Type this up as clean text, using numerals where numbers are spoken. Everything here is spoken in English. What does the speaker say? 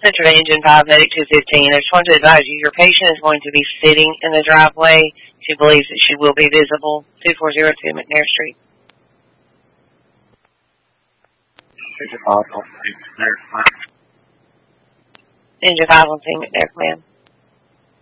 Central to Engine 5, Medic 215. I just wanted to advise you, your patient is going to be sitting in the driveway. She believes that she will be visible. 2402 McNair Street. Engine 5 on scene, McNair, command.